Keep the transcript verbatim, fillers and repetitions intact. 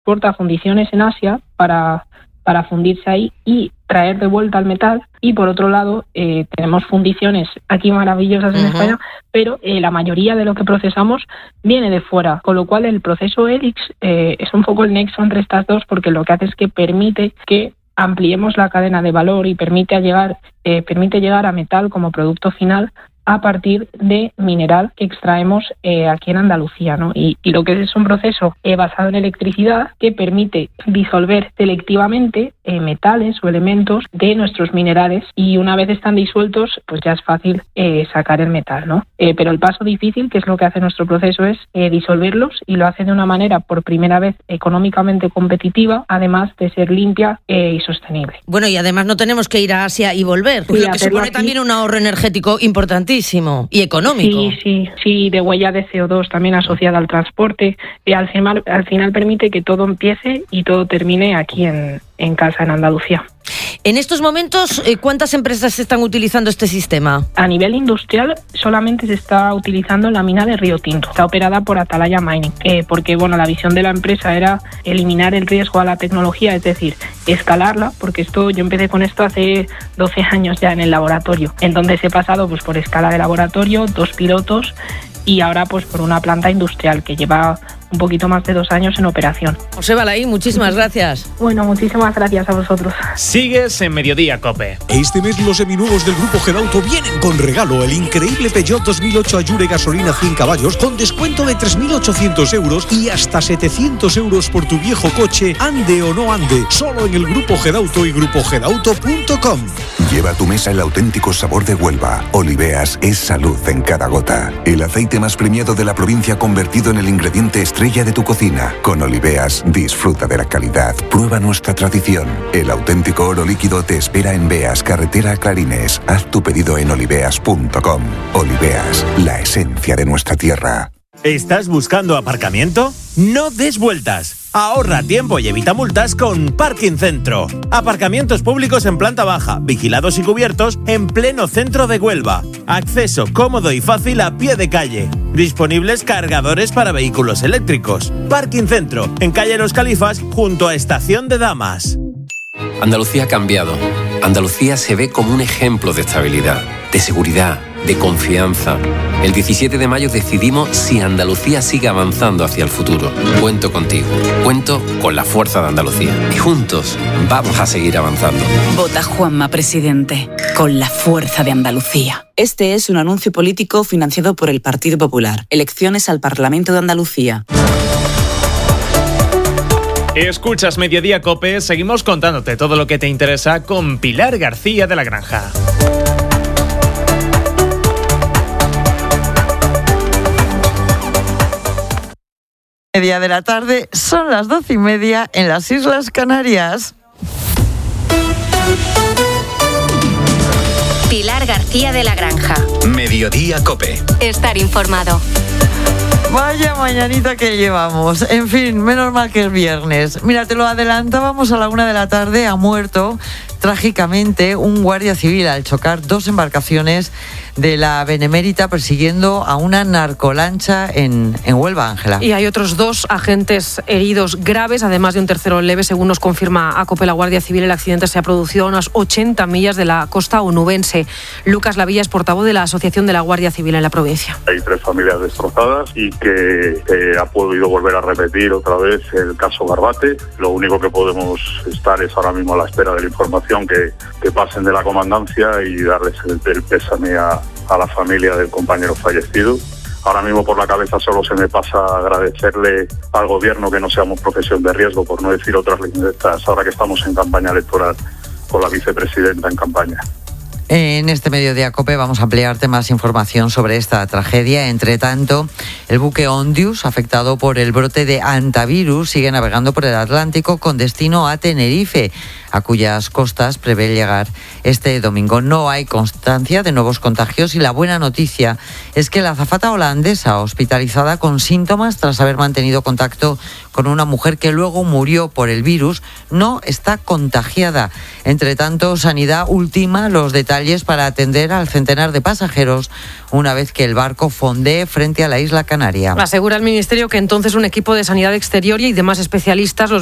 exporta fundiciones en Asia para, para fundirse ahí y traer de vuelta el metal. Y por otro lado, eh, tenemos fundiciones aquí maravillosas en uh-huh. España, pero eh, la mayoría de lo que procesamos viene de fuera, con lo cual el proceso Helix eh, es un poco el nexo entre estas dos, porque lo que hace es que permite que ampliemos la cadena de valor y permite llegar, eh, permite llegar a metal como producto final a partir de mineral que extraemos eh, aquí en Andalucía, ¿no? Y, y lo que es un proceso eh, basado en electricidad que permite disolver selectivamente eh, metales o elementos de nuestros minerales, y una vez están disueltos, pues ya es fácil eh, sacar el metal, ¿no? Eh, pero el paso difícil, que es lo que hace nuestro proceso, es eh, disolverlos, y lo hace de una manera por primera vez económicamente competitiva, además de ser limpia eh, y sostenible. Bueno, y además no tenemos que ir a Asia y volver, sí, lo que supone aquí también un ahorro energético importantísimo y económico. Sí, sí, sí, de huella de C O dos también asociada al transporte. Y al final, al final permite que todo empiece y todo termine aquí en, en casa, en Andalucía. En estos momentos, ¿cuántas empresas están utilizando este sistema? A nivel industrial, solamente se está utilizando en la mina de Río Tinto. Está operada por Atalaya Mining, eh, porque bueno, la visión de la empresa era eliminar el riesgo a la tecnología, es decir, escalarla, porque esto yo empecé con esto hace doce años ya en el laboratorio. Entonces he pasado pues por escala de laboratorio, dos pilotos, y ahora pues por una planta industrial que lleva un poquito más de dos años en operación. José Balaí, muchísimas gracias. Bueno, muchísimas gracias a vosotros. Sigues en Mediodía Cope. Este mes los seminuevos del Grupo Gedauto vienen con regalo: el increíble Peugeot dos mil ocho Allure gasolina cien caballos con descuento de tres mil ochocientos euros y hasta setecientos euros por tu viejo coche, ande o no ande. Solo en el Grupo Gedauto y grupo gedauto punto com. Lleva a tu mesa el auténtico sabor de Huelva. Oliveas es salud en cada gota. El aceite más premiado de la provincia convertido en el ingrediente estrella de tu cocina. Con Oliveas disfruta de la calidad. Prueba nuestra tradición. El auténtico oro líquido te espera en Beas, carretera Clarines. Haz tu pedido en oliveas punto com. Oliveas, la esencia de nuestra tierra. ¿Estás buscando aparcamiento? No des vueltas. Ahorra tiempo y evita multas con Parking Centro. Aparcamientos públicos en planta baja, vigilados y cubiertos en pleno centro de Huelva. Acceso cómodo y fácil a pie de calle. Disponibles cargadores para vehículos eléctricos. Parking Centro, en calle Los Califas, junto a Estación de Damas. Andalucía ha cambiado. Andalucía se ve como un ejemplo de estabilidad, de seguridad, de confianza. El diecisiete de mayo decidimos si Andalucía sigue avanzando hacia el futuro. Cuento contigo. Cuento con la fuerza de Andalucía. Y juntos vamos a seguir avanzando. Vota Juanma Presidente. Con la fuerza de Andalucía. Este es un anuncio político financiado por el Partido Popular. Elecciones al Parlamento de Andalucía. Escuchas Mediodía Cope. Seguimos contándote todo lo que te interesa con Pilar García de la Granja. Media de la tarde, son las doce y media en las Islas Canarias. Pilar García de la Granja. Mediodía Cope. Estar informado. Vaya mañanita que llevamos. En fin, menos mal que es viernes. Mira, te lo adelantábamos, a la una de la tarde ha muerto trágicamente un guardia civil al chocar dos embarcaciones de la Benemérita persiguiendo a una narcolancha en, en Huelva, Ángela. Y hay otros dos agentes heridos graves, además de un tercero leve, según nos confirma ACOPE, la Guardia Civil. El accidente se ha producido a unas ochenta millas de la costa onubense. Lucas Lavilla es portavoz de la Asociación de la Guardia Civil en la provincia. Hay tres familias destrozadas y que eh, ha podido volver a repetir otra vez el caso Barbate. Lo único que podemos estar es ahora mismo a la espera de la información que, que pasen de la comandancia y darles el, el pésame a, a la familia del compañero fallecido. Ahora mismo por la cabeza solo se me pasa agradecerle al gobierno que no seamos profesión de riesgo, por no decir otras líneas, ahora que estamos en campaña electoral con la vicepresidenta en campaña. En este Mediodía Cope vamos a ampliarte más información sobre esta tragedia. Entre tanto, el buque Ondius, afectado por el brote de hantavirus, sigue navegando por el Atlántico con destino a Tenerife, a cuyas costas prevé llegar este domingo. No hay constancia de nuevos contagios y la buena noticia es que la azafata holandesa, hospitalizada con síntomas tras haber mantenido contacto con una mujer que luego murió por el virus, no está contagiada. Entre tanto, Sanidad ultima los detalles para atender al centenar de pasajeros una vez que el barco fondee frente a la isla canaria. Asegura el Ministerio que entonces un equipo de Sanidad Exterior y demás especialistas los